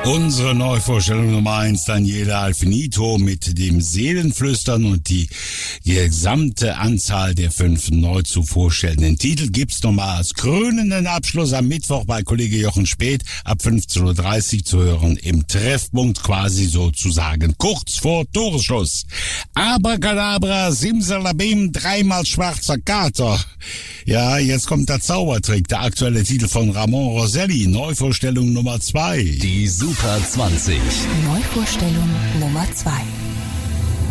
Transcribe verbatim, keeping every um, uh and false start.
Unsere Neuvorstellung Nummer eins, Daniele Alfinito mit dem Seelenflüstern, und die, die gesamte Anzahl der fünf neu zu vorstellenden Titel gibt's nochmal als krönenden Abschluss am Mittwoch bei Kollege Jochen Späth ab fünfzehn Uhr dreißig zu hören im Treffpunkt, quasi sozusagen kurz vor Toresschluss. Abracadabra, Simsalabim, dreimal schwarzer Kater. Ja, jetzt kommt der Zaubertrick, der aktuelle Titel von Ramon Roselli, Neuvorstellung Nummer zwei. Die Super zwanzig. Neuvorstellung Nummer zwei.